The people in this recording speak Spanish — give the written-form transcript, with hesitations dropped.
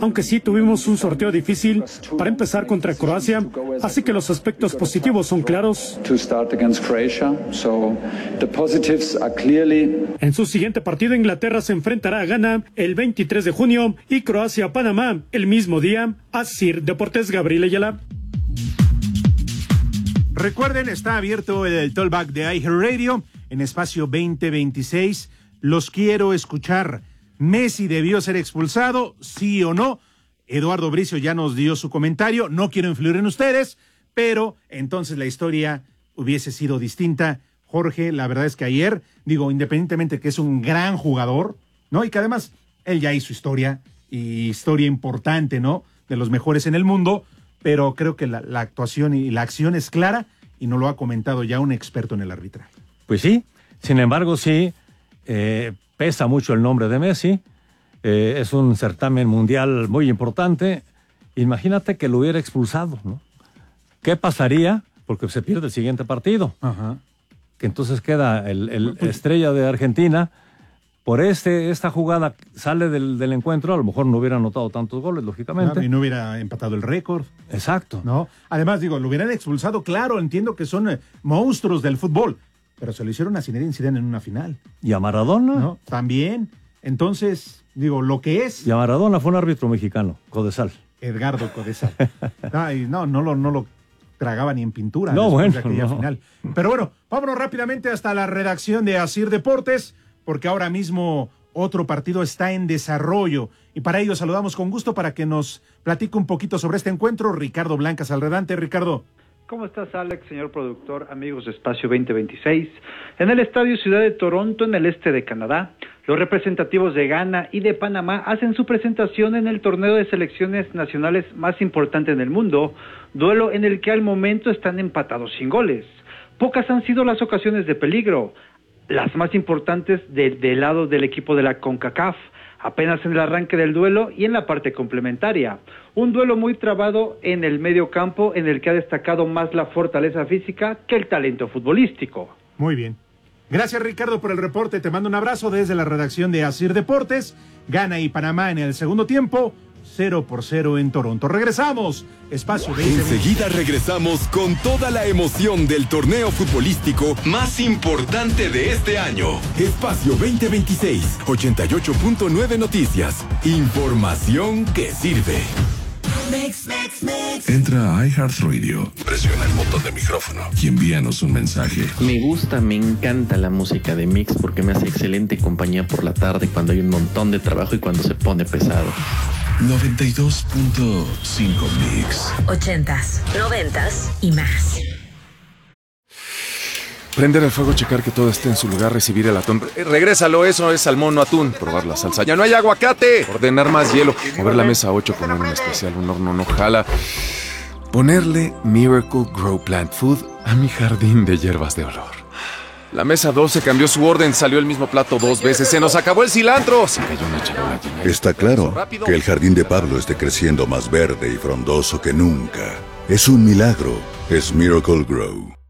aunque sí tuvimos un sorteo difícil para empezar contra Croacia, así que los aspectos positivos son claros. En su siguiente partido, Inglaterra se enfrentará a Ghana el 23 de junio y Croacia a Panamá el mismo día. Asir Deportes, Gabriel Ayala. Recuerden, está abierto el Talkback de iHeartRadio en espacio 2026. Los quiero escuchar. ¿Messi debió ser expulsado? ¿Sí o no? Eduardo Bricio ya nos dio su comentario. No quiero influir en ustedes, pero entonces la historia hubiese sido distinta. Jorge, la verdad es que ayer, independientemente que es un gran jugador, ¿no? Y que además él ya hizo historia, y historia importante, ¿no? De los mejores en el mundo, pero creo que la actuación y la acción es clara y nos lo ha comentado ya un experto en el arbitraje. Pues sí, sin embargo sí, pesa mucho el nombre de Messi, es un certamen mundial muy importante. Imagínate que lo hubiera expulsado, ¿no? ¿Qué pasaría? Porque se pierde el siguiente partido. Ajá. Que entonces queda el estrella de Argentina. Por esta jugada sale del encuentro, a lo mejor no hubiera anotado tantos goles, lógicamente. Claro, y no hubiera empatado el récord. Exacto. ¿No? Además, lo hubieran expulsado, claro, entiendo que son monstruos del fútbol, pero se lo hicieron a Zinedine Zidane en una final. ¿Y a Maradona? ¿No? También. Entonces, lo que es... Y a Maradona fue un árbitro mexicano, Codesal. Edgardo Codesal. No lo tragaba ni en pintura. No, bueno, de aquella final. Pero bueno, vámonos rápidamente hasta la redacción de Asir Deportes, porque ahora mismo otro partido está en desarrollo. Y para ello saludamos con gusto para que nos platique un poquito sobre este encuentro Ricardo Blancas Alredante. Ricardo. ¿Cómo estás, Alex, señor productor, amigos de Espacio 2026? En el Estadio Ciudad de Toronto, en el este de Canadá, los representativos de Ghana y de Panamá hacen su presentación en el torneo de selecciones nacionales más importante en el mundo, duelo en el que al momento están empatados sin goles. Pocas han sido las ocasiones de peligro, las más importantes del lado del equipo de la CONCACAF, apenas en el arranque del duelo y en la parte complementaria. Un duelo muy trabado en el medio campo, en el que ha destacado más la fortaleza física que el talento futbolístico. Muy bien. Gracias, Ricardo, por el reporte. Te mando un abrazo desde la redacción de Asir Deportes. Ghana y Panamá en el segundo tiempo, 0-0 en Toronto. Regresamos. Espacio 20. Enseguida regresamos con toda la emoción del torneo futbolístico más importante de este año. Espacio 2026, 88.9 Noticias. Información que sirve. Entra a iHeartRadio, presiona el botón de micrófono y envíanos un mensaje. Me encanta la música de Mix porque me hace excelente compañía por la tarde cuando hay un montón de trabajo y cuando se pone pesado. 92.5 Mix. 80s, 90s y más. Prender el fuego, checar que todo esté en su lugar, recibir el atún. Regrésalo, eso es salmón, no atún. Probar la salsa. ¡Ya no hay aguacate! Ordenar más hielo. Mover la mesa 8, poner un especial, un horno no jala. Ponerle Miracle Grow Plant Food a mi jardín de hierbas de olor. La mesa 12 cambió su orden, salió el mismo plato 2 veces. ¡Se nos acabó el cilantro! Se cayó una charola llena. Está claro que el jardín de Pablo esté creciendo más verde y frondoso que nunca. Es un milagro. Es Miracle Grow.